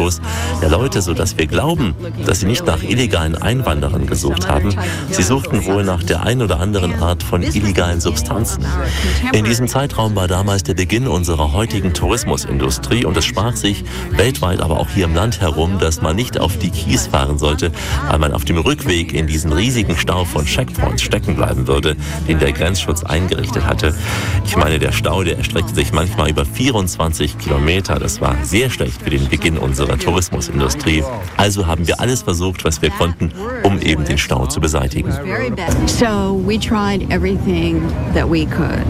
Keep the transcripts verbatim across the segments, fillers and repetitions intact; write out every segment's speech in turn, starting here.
Autos der Leute, sodass wir glauben, dass sie nicht nach illegalen Einwanderern gesucht haben. Sie suchten wohl nach der einen oder anderen Art von illegalen Substanzen. In diesem Zeitraum war damals der Beginn unserer heutigen Tourismusindustrie und es sprach sich weltweit, aber auch hier im Land herum, dass man nicht auf die Keys fahren sollte, weil man auf dem Rückweg in diesen riesigen Stau von Checkpoints stecken bleiben würde, den der Grenzschutz eingerichtet hatte. Ich meine, der Stau, der erstreckte sich manchmal über vierundzwanzig Kilometer. Das war sehr schlecht für den Beginn unserer Tourismusindustrie. Also haben wir alles versucht, was wir konnten, um eben den Stau zu beseitigen. So we tried everything that we could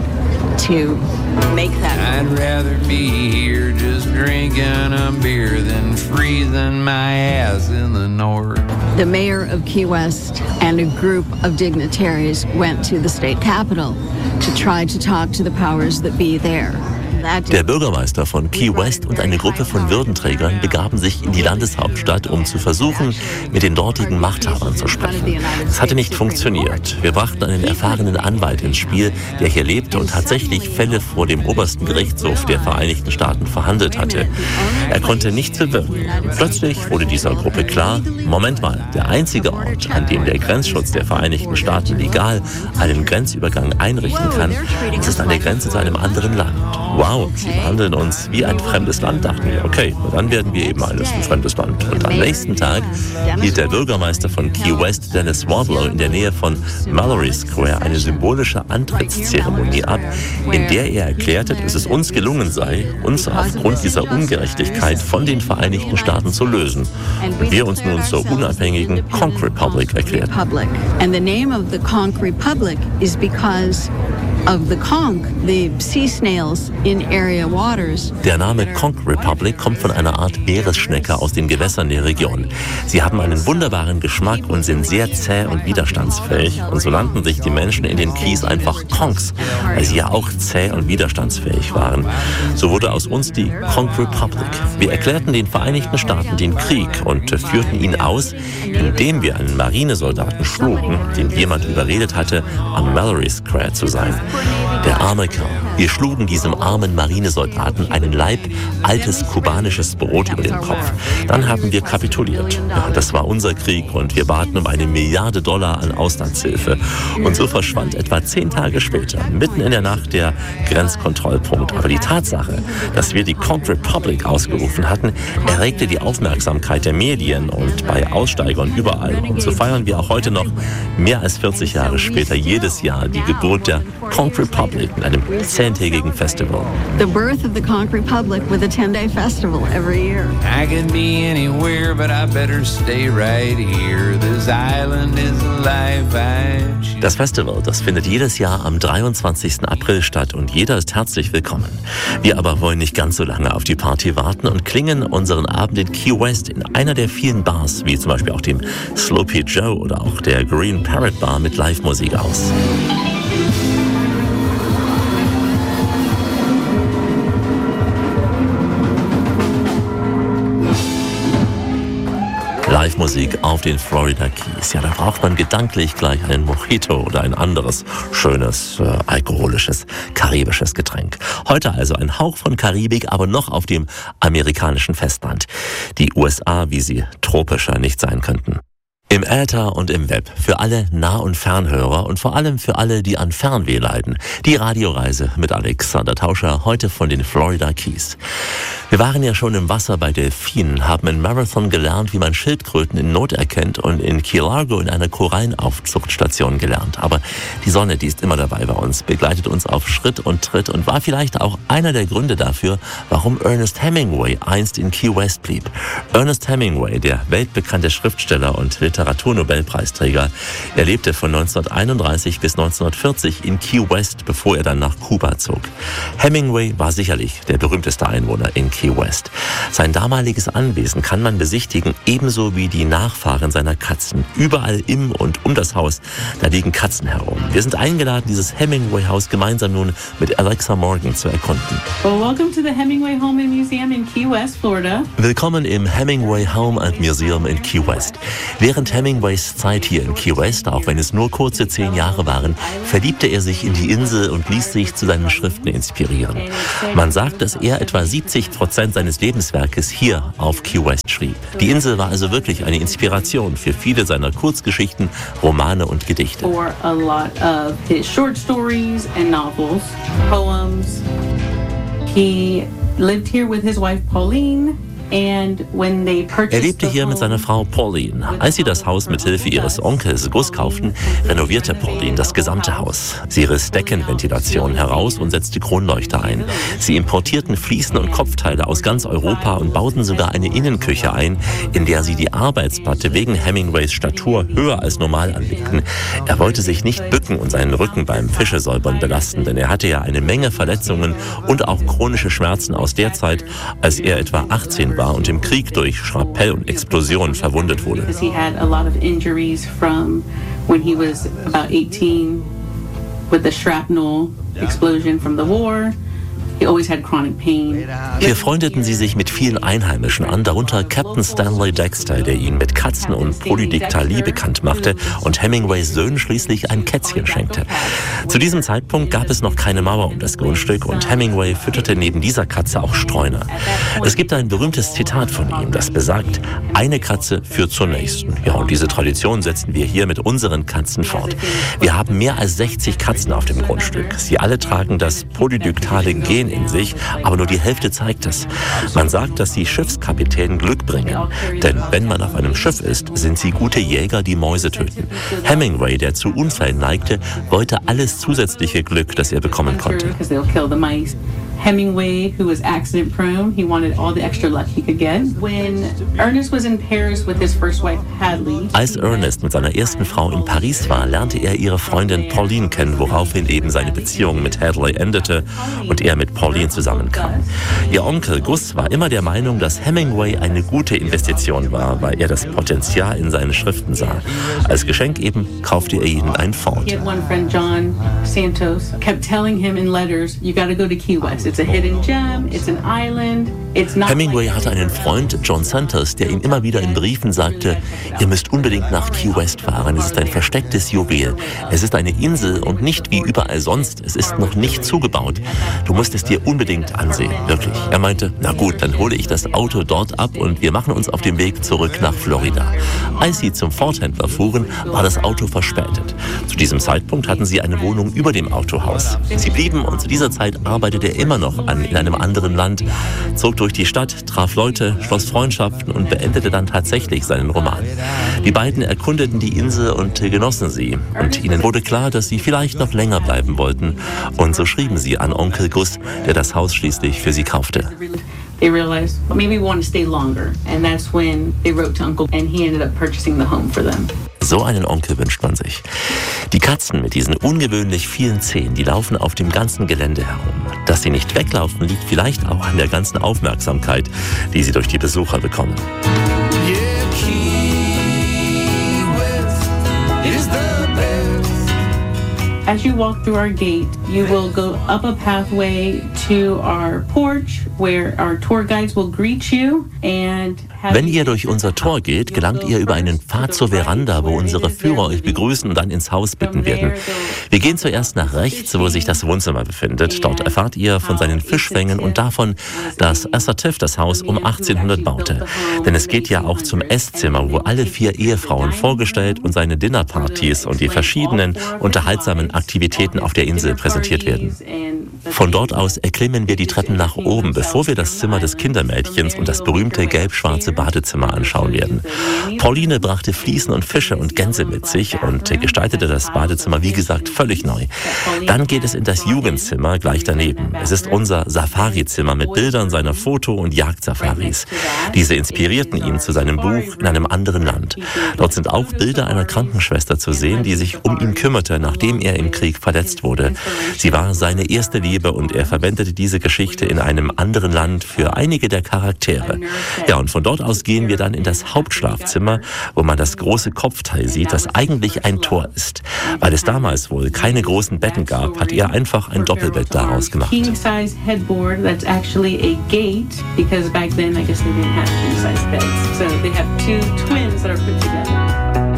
to make that. I'd rather be here just drinking a beer than freezing my ass in the north. The mayor of Key West and a group of dignitaries went to the state capitol to try to talk to the powers that be there. Der Bürgermeister von Key West und eine Gruppe von Würdenträgern begaben sich in die Landeshauptstadt, um zu versuchen, mit den dortigen Machthabern zu sprechen. Es hatte nicht funktioniert. Wir brachten einen erfahrenen Anwalt ins Spiel, der hier lebte und tatsächlich Fälle vor dem obersten Gerichtshof der Vereinigten Staaten verhandelt hatte. Er konnte nichts bewirken. Plötzlich wurde dieser Gruppe klar, Moment mal, der einzige Ort, an dem der Grenzschutz der Vereinigten Staaten legal einen Grenzübergang einrichten kann, das ist an der Grenze zu einem anderen Land. Wow, sie behandeln uns wie ein fremdes Land, dachten wir. Okay, dann werden wir eben alles ein fremdes Land. Und am nächsten Tag hielt der Bürgermeister von Key West, Dennis Wadlow, in der Nähe von Mallory Square eine symbolische Antrittszeremonie ab, in der er erklärte, dass es uns gelungen sei, uns aufgrund dieser Ungerechtigkeit von den Vereinigten Staaten zu lösen. Und wir uns nun zur unabhängigen Conch Republic erklärten. And the name of the Conch Republic is because of the conch, the sea snails in area waters. Der Name Conch Republic kommt von einer Art Meeresschnecke aus den Gewässern der Region. Sie haben einen wunderbaren Geschmack und sind sehr zäh und widerstandsfähig. Und so nannten sich die Menschen in den Keys einfach Conchs, weil sie ja auch zäh und widerstandsfähig waren. So wurde aus uns die Conch Republic. Wir erklärten den Vereinigten Staaten den Krieg und führten ihn aus, indem wir einen Marinesoldaten schlugen, den jemand überredet hatte, am Mallory Square zu sein. Der arme Kerl. Wir schlugen diesem armen Marinesoldaten einen Laib altes kubanisches Brot über den Kopf. Dann haben wir kapituliert. Ja, das war unser Krieg und wir baten um eine Milliarde Dollar an Auslandshilfe. Und so verschwand etwa zehn Tage später, mitten in der Nacht, der Grenzkontrollpunkt. Aber die Tatsache, dass wir die Conch Republic ausgerufen hatten, erregte die Aufmerksamkeit der Medien und bei Aussteigern überall. Und so feiern wir auch heute noch, mehr als vierzig Jahre später, jedes Jahr die Geburt der Conch Republic mit einem zehntägigen Festival. The birth of the Conch Republic with a ten-day festival every year. I could be anywhere, but I better stay right here. This island is alive. I choose. Das Festival, das findet jedes Jahr am dreiundzwanzigsten April statt und jeder ist herzlich willkommen. Wir aber wollen nicht ganz so lange auf die Party warten und klingen unseren Abend in Key West in einer der vielen Bars, wie zum Beispiel auch dem Sloppy Joe oder auch der Green Parrot Bar mit Live-Musik aus. Live-Musik auf den Florida Keys. Ja, da braucht man gedanklich gleich einen Mojito oder ein anderes schönes, äh, alkoholisches, karibisches Getränk. Heute also ein Hauch von Karibik, aber noch auf dem amerikanischen Festland. Die U S A, wie sie tropischer nicht sein könnten. Im Äther und im Web, für alle Nah- und Fernhörer und vor allem für alle, die an Fernweh leiden. Die Radioreise mit Alexander Tauscher, heute von den Florida Keys. Wir waren ja schon im Wasser bei Delfinen, haben in Marathon gelernt, wie man Schildkröten in Not erkennt und in Key Largo in einer Korallenaufzuchtstation gelernt. Aber die Sonne, die ist immer dabei bei uns, begleitet uns auf Schritt und Tritt und war vielleicht auch einer der Gründe dafür, warum Ernest Hemingway einst in Key West blieb. Ernest Hemingway, der weltbekannte Schriftsteller und Literaturnobelpreisträger, er lebte von neunzehnhunderteinunddreißig bis neunzehnhundertvierzig in Key West, bevor er dann nach Kuba zog. Hemingway war sicherlich der berühmteste Einwohner in Key West. Sein damaliges Anwesen kann man besichtigen, ebenso wie die Nachfahren seiner Katzen. Überall im und um das Haus, da liegen Katzen herum. Wir sind eingeladen, dieses Hemingway-Haus gemeinsam nun mit Alexa Morgan zu erkunden. Well, welcome to the Hemingway Home and Museum in Key West, Florida. Willkommen im Hemingway Home and Museum in Key West. Während Während Hemingways Zeit hier in Key West, auch wenn es nur kurze zehn Jahre waren, verliebte er sich in die Insel und ließ sich zu seinen Schriften inspirieren. Man sagt, dass er etwa siebzig Prozent seines Lebenswerkes hier auf Key West schrieb. Die Insel war also wirklich eine Inspiration für viele seiner Kurzgeschichten, Romane und Gedichte. For a lot of his short stories and novels, poems. He lived here with his wife Pauline. Er lebte hier mit seiner Frau Pauline. Als sie das Haus mit Hilfe ihres Onkels Gus kauften, renovierte Pauline das gesamte Haus. Sie riss Deckenventilationen heraus und setzte Kronleuchter ein. Sie importierten Fliesen und Kopfteile aus ganz Europa und bauten sogar eine Innenküche ein, in der sie die Arbeitsplatte wegen Hemingways Statur höher als normal anlegten. Er wollte sich nicht bücken und seinen Rücken beim Fischesäubern belasten, denn er hatte ja eine Menge Verletzungen und auch chronische Schmerzen aus der Zeit, als er etwa achtzehn war und im Krieg durch Schrapnell und Explosionen verwundet wurde. He had a lot of injuries from when he was about eighteen with the shrapnel explosion from the war. He always had chronic pain. Hier freundeten sie sich mit vielen Einheimischen an, darunter Captain Stanley Dexter, der ihn mit Katzen und Polydiktalie bekannt machte und Hemingways Söhnen schließlich ein Kätzchen schenkte. Zu diesem Zeitpunkt gab es noch keine Mauer um das Grundstück und Hemingway fütterte neben dieser Katze auch Streuner. Es gibt ein berühmtes Zitat von ihm, das besagt, eine Katze führt zur nächsten. Ja, und diese Tradition setzen wir hier mit unseren Katzen fort. Wir haben mehr als sechzig Katzen auf dem Grundstück. Sie alle tragen das polydyktale Gen in sich, aber nur die Hälfte zeigt es. Man sagt, dass die Schiffskapitäne Glück bringen. Denn wenn man auf einem Schiff ist, sind sie gute Jäger, die Mäuse töten. Hemingway, der zu Unfällen neigte, wollte alles zusätzliche Glück, das er bekommen konnte. Hemingway, who was accident prone, he wanted all the extra luck he could get. When Ernest was in Paris with his first wife Hadley. Als Ernest mit seiner ersten Frau in Paris war, lernte er ihre Freundin Pauline kennen, woraufhin eben seine Beziehung mit Hadley endete und er mit Pauline zusammenkam. Ihr Onkel Gus war immer der Meinung, dass Hemingway eine gute Investition war, weil er das Potenzial in seinen Schriften sah. Als Geschenk eben kaufte er ihnen ein Ford. He had one friend, John Santos, kept telling him in letters, you got to go to Key West. It's a hidden gem, it's an island, it's not. Hemingway hatte einen Freund, John Santos, der ihm immer wieder in Briefen sagte, ihr müsst unbedingt nach Key West fahren, es ist ein verstecktes Juwel. Es ist eine Insel und nicht wie überall sonst, es ist noch nicht zugebaut. Du musst es dir unbedingt ansehen, wirklich. Er meinte, na gut, dann hole ich das Auto dort ab und wir machen uns auf den Weg zurück nach Florida. Als sie zum Ford-Händler fuhren, war das Auto verspätet. Zu diesem Zeitpunkt hatten sie eine Wohnung über dem Autohaus. Sie blieben und zu dieser Zeit arbeitete er immer noch an in einem anderen Land, zog durch die Stadt, traf Leute, schloss Freundschaften und beendete dann tatsächlich seinen Roman. Die beiden erkundeten die Insel und genossen sie. Und ihnen wurde klar, dass sie vielleicht noch länger bleiben wollten. Und so schrieben sie an Onkel Gus, der das Haus schließlich für sie kaufte. They realized, well, maybe we want to stay longer. And that's when they wrote to Uncle and he ended up purchasing the home for them. So einen Onkel wünscht man sich. Die Katzen mit diesen ungewöhnlich vielen Zähnen, die laufen auf dem ganzen Gelände herum. Dass sie nicht weglaufen, liegt vielleicht auch an der ganzen Aufmerksamkeit, die sie durch die Besucher bekommen. As you walk through our gate, you will go up a pathway to our porch where our tour guides will greet you and Wenn ihr durch unser Tor geht, gelangt ihr über einen Pfad zur Veranda, wo unsere Führer euch begrüßen und dann ins Haus bitten werden. Wir gehen zuerst nach rechts, wo sich das Wohnzimmer befindet. Dort erfahrt ihr von seinen Fischfängen und davon, dass Assateff das Haus um achtzehnhundert baute. Denn es geht ja auch zum Esszimmer, wo alle vier Ehefrauen vorgestellt und seine Dinnerpartys und die verschiedenen unterhaltsamen Aktivitäten auf der Insel präsentiert werden. Von dort aus erklimmen wir die Treppen nach oben, bevor wir das Zimmer des Kindermädchens und das berühmte gelb-schwarze Badezimmer anschauen werden. Pauline brachte Fliesen und Fische und Gänse mit sich und gestaltete das Badezimmer, wie gesagt, völlig neu. Dann geht es in das Jugendzimmer gleich daneben. Es ist unser Safari-Zimmer mit Bildern seiner Foto- und Jagdsafaris. Diese inspirierten ihn zu seinem Buch In einem anderen Land. Dort sind auch Bilder einer Krankenschwester zu sehen, die sich um ihn kümmerte, nachdem er im Krieg verletzt wurde. Sie war seine erste Liebe und er verwendete diese Geschichte in einem anderen Land für einige der Charaktere. Ja, und von dort aus gehen wir dann in das Hauptschlafzimmer, wo man das große Kopfteil sieht, das eigentlich ein Tor ist. Weil es damals wohl keine großen Betten gab, hat er einfach ein Doppelbett daraus gemacht. King-size headboard that's actually a gate because back then I guess they didn't have king-size beds. So they have two twins that are put together.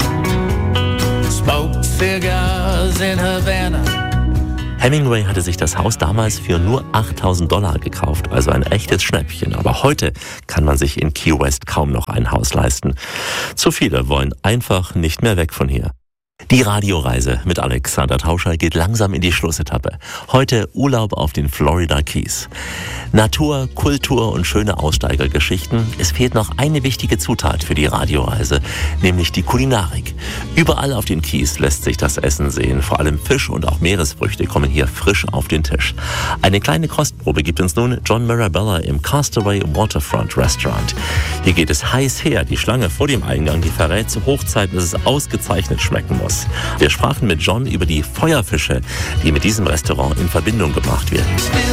Smoke cigars in Havana. Hemingway hatte sich das Haus damals für nur achttausend Dollar gekauft, also ein echtes Schnäppchen. Aber heute kann man sich in Key West kaum noch ein Haus leisten. Zu viele wollen einfach nicht mehr weg von hier. Die Radioreise mit Alexander Tauscher geht langsam in die Schlussetappe. Heute Urlaub auf den Florida Keys. Natur, Kultur und schöne Aussteigergeschichten. Es fehlt noch eine wichtige Zutat für die Radioreise, nämlich die Kulinarik. Überall auf den Keys lässt sich das Essen sehen. Vor allem Fisch und auch Meeresfrüchte kommen hier frisch auf den Tisch. Eine kleine Kostprobe gibt uns nun John Mirabella im Castaway Waterfront Restaurant. Hier geht es heiß her. Die Schlange vor dem Eingang, die verrät zu Hochzeiten, dass es ausgezeichnet schmecken muss. Wir sprachen mit John über die Feuerfische, die mit diesem Restaurant in Verbindung gebracht werden.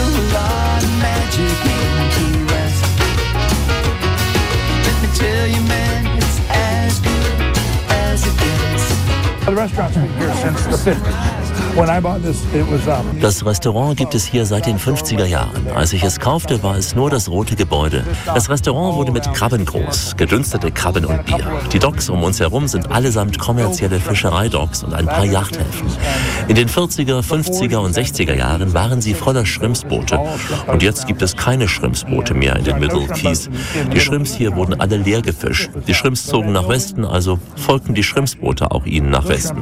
Das Restaurant gibt es hier seit den fünfziger Jahren. Als ich es kaufte, war es nur das rote Gebäude. Das Restaurant wurde mit Krabben groß, gedünstete Krabben und Bier. Die Docks um uns herum sind allesamt kommerzielle Fischereidocks und ein paar Yachthäfen. In den vierziger, fünfziger und sechziger Jahren waren sie voller Schrimpsboote. Und jetzt gibt es keine Schrimpsboote mehr in den Middle Keys. Die Shrimps hier wurden alle leer gefischt. Die Shrimps zogen nach Westen, also folgten die Shrimpsboote auch ihnen nach Westen.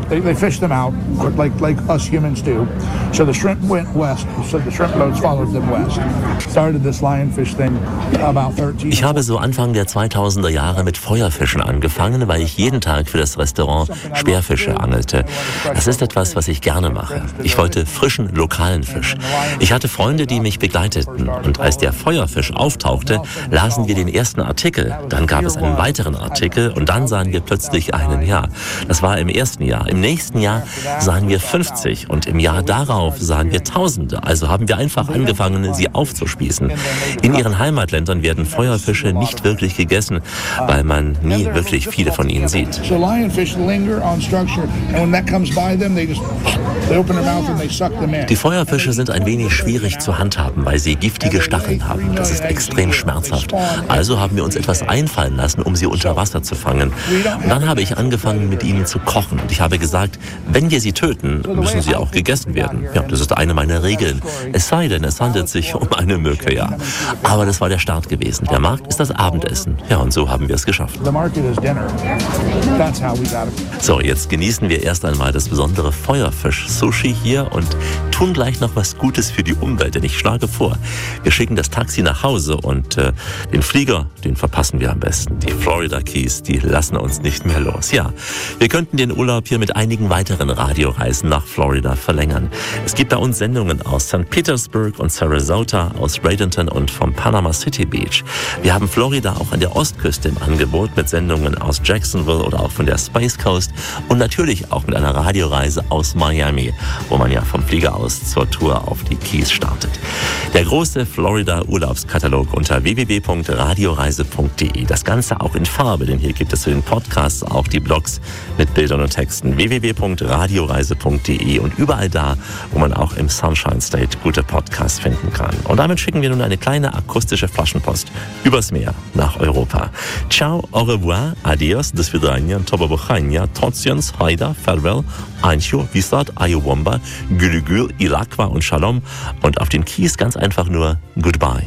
Humans do. So the shrimp went west. So the shrimp boats followed them west. Started this lionfish thing about thirteen. Ich habe so Anfang der zweitausender Jahre mit Feuerfischen angefangen, weil ich jeden Tag für das Restaurant Speerfische angelte. Das ist etwas, was ich gerne mache. Ich wollte frischen, lokalen Fisch. Ich hatte Freunde, die mich begleiteten. Und als der Feuerfisch auftauchte, lasen wir den ersten Artikel. Dann gab es einen weiteren Artikel und dann sahen wir plötzlich einen. Ja, das war im ersten Jahr. Im nächsten Jahr sahen wir fünfzig. Und im Jahr darauf sahen wir Tausende. Also haben wir einfach angefangen, sie aufzuspießen. In ihren Heimatländern werden Feuerfische nicht wirklich gegessen, weil man nie wirklich viele von ihnen sieht. Die Feuerfische sind ein wenig schwierig zu handhaben, weil sie giftige Stacheln haben. Das ist extrem schmerzhaft. Also haben wir uns etwas einfallen lassen, um sie unter Wasser zu fangen. Und dann habe ich angefangen, mit ihnen zu kochen. Und ich habe gesagt, wenn wir sie töten, müssen sie auch gegessen werden. Ja, das ist eine meiner Regeln. Es sei denn, es handelt sich um eine Mücke, ja. Aber das war der Start gewesen. Der Markt ist das Abendessen. Ja, und so haben wir es geschafft. So, jetzt genießen wir erst einmal das besondere Feuerfisch-Sushi hier und tun gleich noch was Gutes für die Umwelt. Denn ich schlage vor, wir schicken das Taxi nach Hause und äh, den Flieger, den verpassen wir am besten. Die Florida Keys, die lassen uns nicht mehr los. Ja, wir könnten den Urlaub hier mit einigen weiteren Radioreisen nach Florida verlängern. Es gibt bei uns Sendungen aus Sankt Petersburg und Sarasota, aus Bradenton und vom Panama City Beach. Wir haben Florida auch an der Ostküste im Angebot mit Sendungen aus Jacksonville oder auch von der Space Coast und natürlich auch mit einer Radioreise aus Miami, wo man ja vom Flieger aus zur Tour auf die Keys startet. Der große Florida-Urlaubskatalog unter w w w punkt radioreise punkt de. Das Ganze auch in Farbe, denn hier gibt es zu den Podcasts auch die Blogs mit Bildern und Texten. w w w punkt radioreise punkt de und überall da, wo man auch im Sunshine State gute Podcasts finden kann. Und damit schicken wir nun eine kleine akustische Flaschenpost übers Meer nach Europa. Ciao, au revoir, adios, do svidania, tobabochania, totsians, haida, farewell, Ancho, Wisat, Ayowamba, Gülügül, Ilakwa und Shalom und auf den Keys ganz einfach nur Goodbye.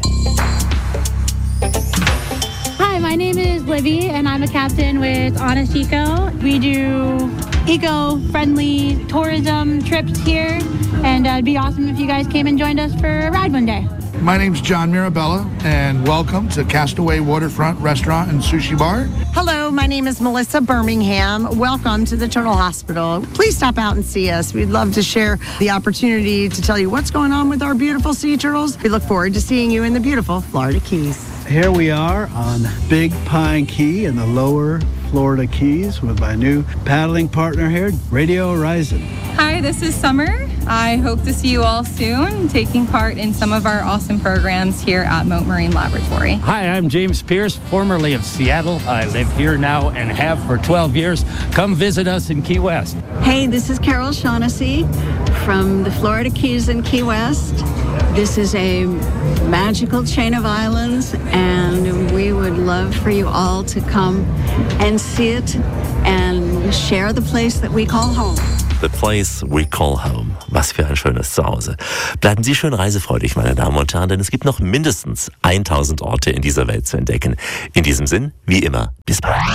Hi, my name is Livy and I'm a captain with Honest Eco. We do eco-friendly tourism trips here and uh, it'd be awesome if you guys came and joined us for a ride one day. My name's John Mirabella, and welcome to Castaway Waterfront Restaurant and Sushi Bar. Hello, my name is Melissa Birmingham. Welcome to the Turtle Hospital. Please stop out and see us. We'd love to share the opportunity to tell you what's going on with our beautiful sea turtles. We look forward to seeing you in the beautiful Florida Keys. Here we are on Big Pine Key in the lower Florida Keys with my new paddling partner here, Radio Horizon. Hi, this is Summer. I hope to see you all soon, taking part in some of our awesome programs here at Mote Marine Laboratory. Hi, I'm James Pierce, formerly of Seattle. I live here now and have for twelve years. Come visit us in Key West. Hey, this is Carol Shaughnessy from the Florida Keys in Key West. This is a magical chain of islands, and we would love for you all to come and see it and share the place that we call home. The place we call home. Was für ein schönes Zuhause. Bleiben Sie schön reisefreudig, meine Damen und Herren, denn es gibt noch mindestens tausend Orte in dieser Welt zu entdecken. In diesem Sinn, wie immer, bis bald.